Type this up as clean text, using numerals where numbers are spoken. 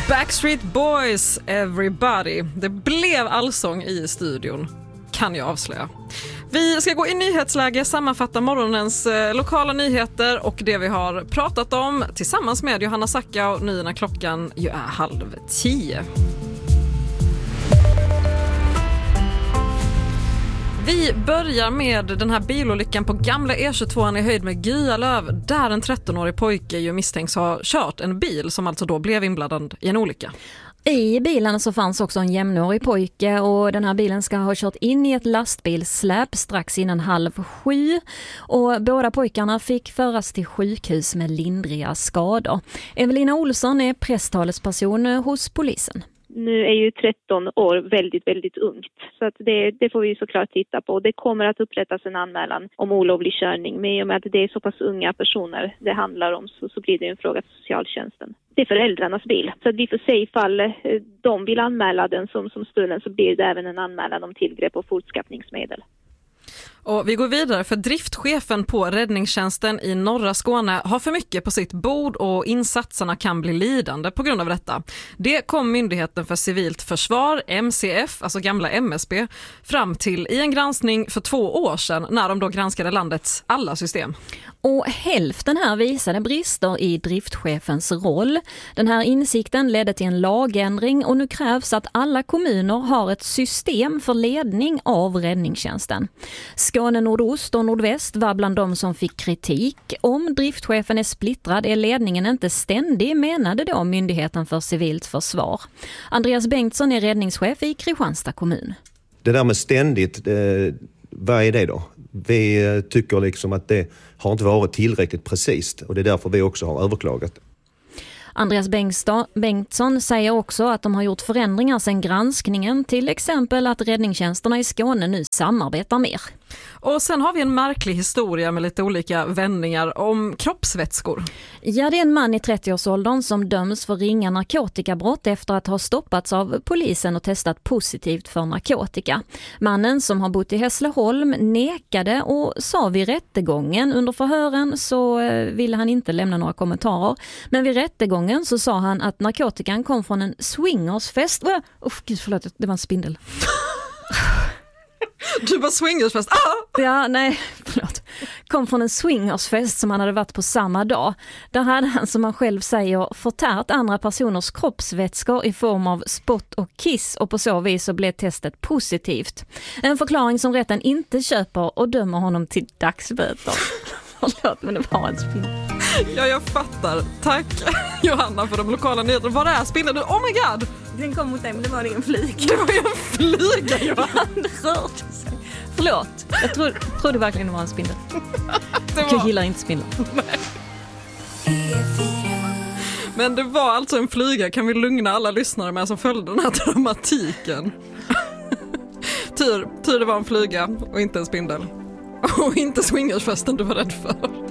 Backstreet Boys, Everybody. Det blev allsång i studion, kan jag avslöja. Vi ska gå i nyhetsläge, sammanfatta morgonens lokala nyheter och det vi har pratat om tillsammans med Johanna Sackau nu när klockan ju är 9:30. Vi börjar med den här bilolyckan på gamla E22 i höjd med Gyalöv, där en 13-årig pojke ju misstänks ha kört en bil som alltså då blev inblandad i en olycka. I bilen så fanns också en jämnårig pojke och den här bilen ska ha kört in i ett lastbilssläp strax innan 6:30 och båda pojkarna fick föras till sjukhus med lindriga skador. Evelina Olsson är presstalesperson hos polisen. Nu är ju 13 år väldigt, väldigt ungt. Så att det får vi såklart titta på. Det kommer att upprättas en anmälan om olovlig körning. Men i och med att det är så pass unga personer det handlar om så blir det en fråga till socialtjänsten. Det är föräldrarnas bil. Så att vi får se ifall de vill anmäla den som stulen så blir det även en anmälan om tillgrepp och fortskaffningsmedel. Och vi går vidare för driftchefen på räddningstjänsten i norra Skåne har för mycket på sitt bord och insatserna kan bli lidande på grund av detta. Det kom Myndigheten för civilt försvar, MCF, alltså gamla MSB, fram till i en granskning för 2 år sedan när de då granskade landets alla system. Och hälften här visade brister i driftchefens roll. Den här insikten ledde till en lagändring och nu krävs att alla kommuner har ett system för ledning av räddningstjänsten. Skåne nordost och nordväst var bland de som fick kritik. Om driftchefen är splittrad är ledningen inte ständig, menade då Myndigheten för civilt försvar. Andreas Bengtsson är räddningschef i Kristianstad kommun. Det där med ständigt, vad är det då? Vi tycker liksom att det har inte varit tillräckligt precis och det är därför vi också har överklagat. Andreas Bengtsson säger också att de har gjort förändringar sedan granskningen, till exempel att räddningstjänsterna i Skåne nu samarbetar mer. Och sen har vi en märklig historia med lite olika vändningar om kroppsvätskor. Ja, det är en man i 30-årsåldern som döms för ringa narkotikabrott efter att ha stoppats av polisen och testat positivt för narkotika. Mannen som har bott i Hässleholm nekade och sa vid rättegången under förhören så ville han inte lämna några kommentarer. Men vid rättegången så sa han att narkotikan kom från en swingersfest. Gud, förlåt, det var en spindel. Du var swingersfest. Ja, nej, förlåt. Kom från en swingersfest som han hade varit på samma dag. Där hade han, som han själv säger, förtärt andra personers kroppsvätskor i form av spott och kiss och på så vis så blev testet positivt. En förklaring som rätten inte köper och dömer honom till dagsböter. Förlåt, men det var en spindel. Ja, jag fattar. Tack Johanna för de lokala nyheterna. Vad är spindeln? Oh my god! Den kom mot dig, men det var ingen flyg. Det var ju en flyga, Johanna. Det rörde sig. Förlåt, jag trodde verkligen det var en spindel. Jag gillar inte spindlar. Men det var alltså en flyga. Kan vi lugna alla lyssnare med som följde den här dramatiken? Tur det var en flyga och inte en spindel. Och inte swingersfesten du var rädd för.